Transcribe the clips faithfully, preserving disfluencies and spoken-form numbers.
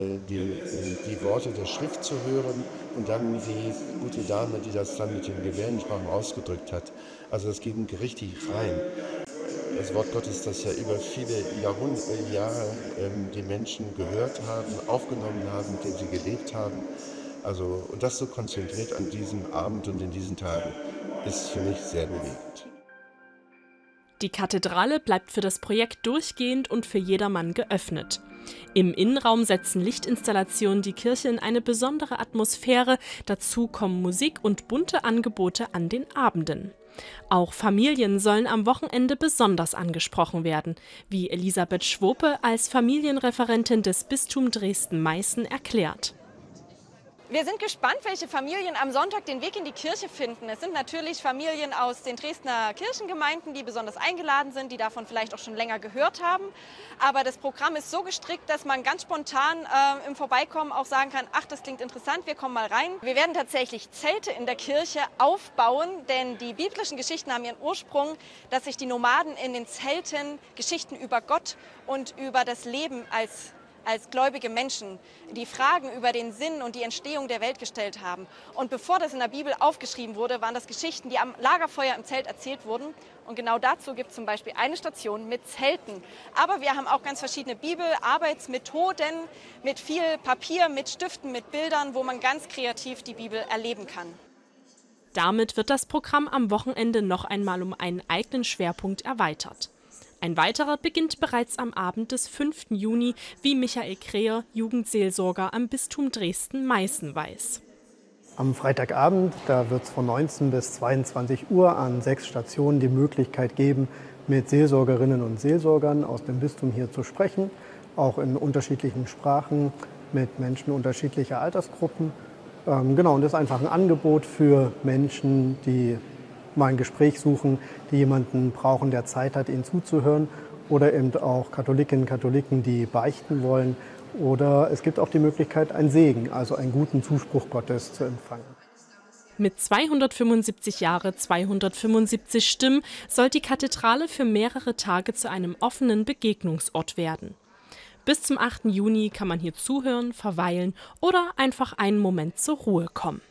Die, die Worte der Schrift zu hören und dann die gute Dame, die das dann mit den Gebärdensprachen ausgedrückt hat. Also das ging richtig rein. Das Wort Gottes, das ja über viele Jahrhunderte, Jahre ähm, die Menschen gehört haben, aufgenommen haben, mit dem sie gelebt haben. Also, und das so konzentriert an diesem Abend und in diesen Tagen, ist für mich sehr bewegend. Die Kathedrale bleibt für das Projekt durchgehend und für jedermann geöffnet. Im Innenraum setzen Lichtinstallationen die Kirche in eine besondere Atmosphäre. Dazu kommen Musik und bunte Angebote an den Abenden. Auch Familien sollen am Wochenende besonders angesprochen werden, wie Elisabeth Schwope als Familienreferentin des Bistums Dresden-Meißen erklärt. Wir sind gespannt, welche Familien am Sonntag den Weg in die Kirche finden. Es sind natürlich Familien aus den Dresdner Kirchengemeinden, die besonders eingeladen sind, die davon vielleicht auch schon länger gehört haben. Aber das Programm ist so gestrickt, dass man ganz spontan äh, im Vorbeikommen auch sagen kann, ach, das klingt interessant, wir kommen mal rein. Wir werden tatsächlich Zelte in der Kirche aufbauen, denn die biblischen Geschichten haben ihren Ursprung, dass sich die Nomaden in den Zelten Geschichten über Gott und über das Leben als als gläubige Menschen die Fragen über den Sinn und die Entstehung der Welt gestellt haben. Und bevor das in der Bibel aufgeschrieben wurde, waren das Geschichten, die am Lagerfeuer im Zelt erzählt wurden. Und genau dazu gibt es zum Beispiel eine Station mit Zelten. Aber wir haben auch ganz verschiedene Bibelarbeitsmethoden mit viel Papier, mit Stiften, mit Bildern, wo man ganz kreativ die Bibel erleben kann. Damit wird das Programm am Wochenende noch einmal um einen eigenen Schwerpunkt erweitert. Ein weiterer beginnt bereits am Abend des fünften Juni, wie Michael Kreher, Jugendseelsorger am Bistum Dresden-Meißen, weiß. Am Freitagabend, da wird es von neunzehn bis zweiundzwanzig Uhr an sechs Stationen die Möglichkeit geben, mit Seelsorgerinnen und Seelsorgern aus dem Bistum hier zu sprechen, auch in unterschiedlichen Sprachen, mit Menschen unterschiedlicher Altersgruppen. Ähm, genau, und das ist einfach ein Angebot für Menschen, die mal ein Gespräch suchen, die jemanden brauchen, der Zeit hat, ihnen zuzuhören, oder eben auch Katholikinnen und Katholiken, die beichten wollen. Oder es gibt auch die Möglichkeit, einen Segen, also einen guten Zuspruch Gottes zu empfangen. Mit zweihundertfünfundsiebzig Jahre, zweihundertfünfundsiebzig Stimmen soll die Kathedrale für mehrere Tage zu einem offenen Begegnungsort werden. Bis zum achten Juni kann man hier zuhören, verweilen oder einfach einen Moment zur Ruhe kommen.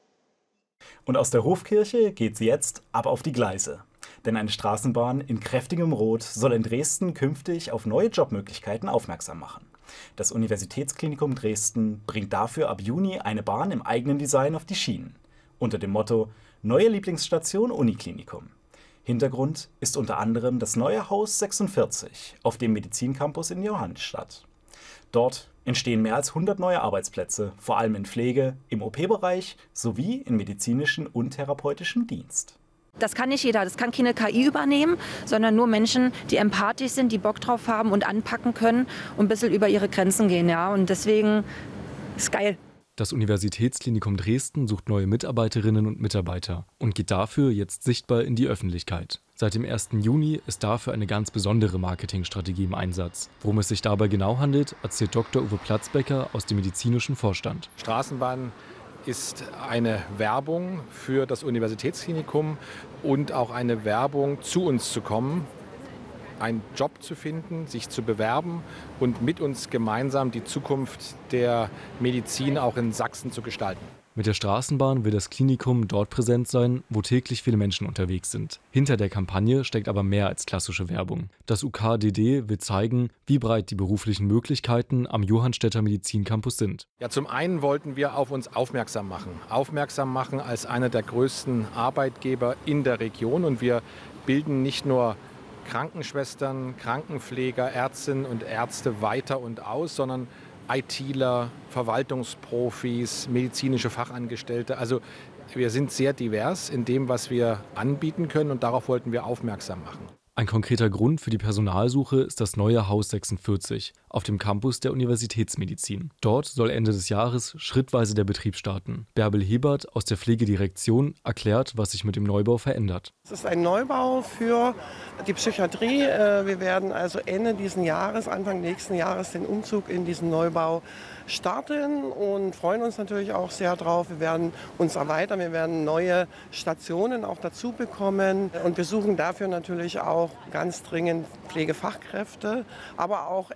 Und aus der Hofkirche geht's jetzt ab auf die Gleise. Denn eine Straßenbahn in kräftigem Rot soll in Dresden künftig auf neue Jobmöglichkeiten aufmerksam machen. Das Universitätsklinikum Dresden bringt dafür ab Juni eine Bahn im eigenen Design auf die Schienen. Unter dem Motto Neue Lieblingsstation Uniklinikum. Hintergrund ist unter anderem das neue Haus sechsundvierzig auf dem Medizincampus in Johannstadt. Dort entstehen mehr als hundert neue Arbeitsplätze, vor allem in Pflege, im O P-Bereich sowie im medizinischen und therapeutischen Dienst. Das kann nicht jeder, das kann keine K I übernehmen, sondern nur Menschen, die empathisch sind, die Bock drauf haben und anpacken können und ein bisschen über ihre Grenzen gehen. Ja? Und deswegen ist geil. Das Universitätsklinikum Dresden sucht neue Mitarbeiterinnen und Mitarbeiter und geht dafür jetzt sichtbar in die Öffentlichkeit. Seit dem ersten Juni ist dafür eine ganz besondere Marketingstrategie im Einsatz. Worum es sich dabei genau handelt, erzählt Doktor Uwe Platzbecker aus dem medizinischen Vorstand. Straßenbahn ist eine Werbung für das Universitätsklinikum und auch eine Werbung, zu uns zu kommen, einen Job zu finden, sich zu bewerben und mit uns gemeinsam die Zukunft der Medizin auch in Sachsen zu gestalten. Mit der Straßenbahn will das Klinikum dort präsent sein, wo täglich viele Menschen unterwegs sind. Hinter der Kampagne steckt aber mehr als klassische Werbung. Das U K D D will zeigen, wie breit die beruflichen Möglichkeiten am Johannstädter Medizincampus sind. Ja, zum einen wollten wir auf uns aufmerksam machen. Aufmerksam machen als einer der größten Arbeitgeber in der Region. Und wir bilden nicht nur Krankenschwestern, Krankenpfleger, Ärztinnen und Ärzte weiter und aus, sondern ITler, Verwaltungsprofis, medizinische Fachangestellte. Also wir sind sehr divers in dem, was wir anbieten können, und darauf wollten wir aufmerksam machen. Ein konkreter Grund für die Personalsuche ist das neue Haus sechsundvierzig auf dem Campus der Universitätsmedizin. Dort soll Ende des Jahres schrittweise der Betrieb starten. Bärbel Hebert aus der Pflegedirektion erklärt, was sich mit dem Neubau verändert. Es ist ein Neubau für die Psychiatrie. Wir werden also Ende dieses Jahres, Anfang nächsten Jahres den Umzug in diesen Neubau starten und freuen uns natürlich auch sehr drauf. Wir werden uns erweitern, wir werden neue Stationen auch dazu bekommen und wir suchen dafür natürlich auch ganz dringend Pflegefachkräfte, aber auch den Ärzten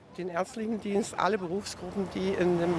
Herzlichen Dienst alle Berufsgruppen, die in dem